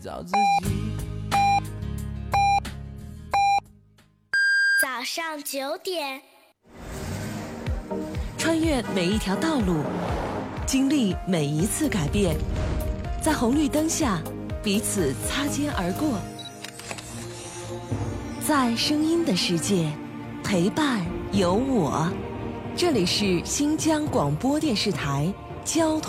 找自己。 早上9点， 穿越每一条道路，经历每一次改变，在红绿灯下彼此擦肩而过，在声音的世界陪伴有我。这里是新疆广播电视台交通